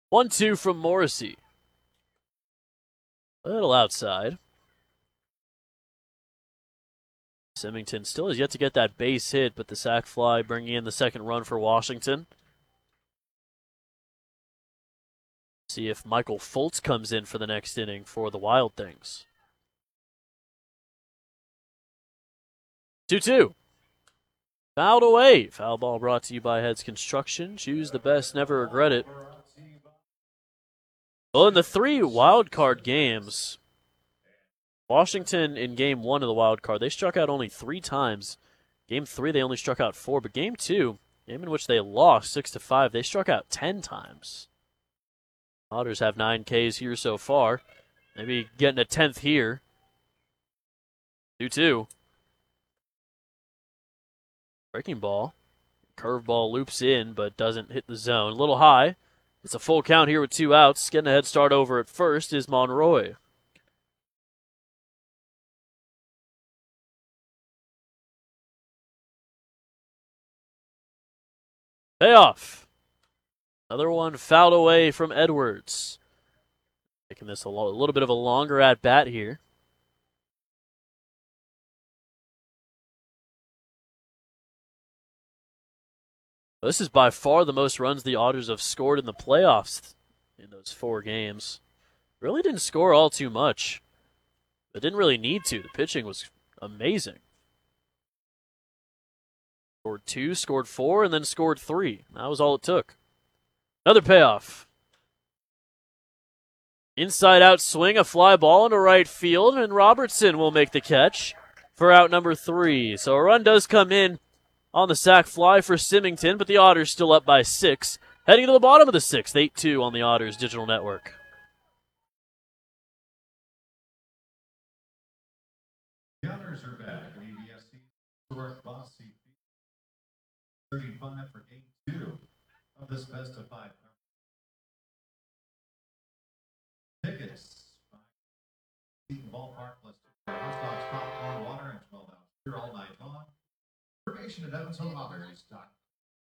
1-2 from Morrissey. A little outside. Symington still has yet to get that base hit, but the sac fly bringing in the second run for Washington. See if Michael Fultz comes in for the next inning for the Wild Things. 2-2. Fouled away. Foul ball brought to you by Heads Construction. Choose the best, never regret it. Well, in the 3 wild card games, Washington in game 1 of the wild card, they struck out only 3 times. Game 3, they only struck out 4, but game 2, game in which they lost 6-5, they struck out 10 times. Otters have 9 Ks here so far. Maybe getting a 10th here. 2-2. Breaking ball. Curveball loops in, but doesn't hit the zone. A little high. It's a full count here with 2 outs. Getting a head start over at first is Monroy. Payoff. Another one fouled away from Edwards. Making this a little bit of a longer at bat here. This is by far the most runs the Otters have scored in the playoffs in those 4 games. Really didn't score all too much. But didn't really need to. The pitching was amazing. Scored 2, scored 4, and then scored 3. That was all it took. Another payoff. Inside out swing, a fly ball into right field, and Robertson will make the catch for out number 3. So a run does come in on the sac fly for Symington, but the Otters still up by 6. Heading to the bottom of the 6th, 8-2 on the Otters Digital Network. The Otters are back in ABSC. Direct Bossy 35 for game 2 of this best of 5. Tickets. Seton Ballpark plus hot dogs, popcorn, water, and 12 ounce beer all night long. Information at EvansHomeOtters.com.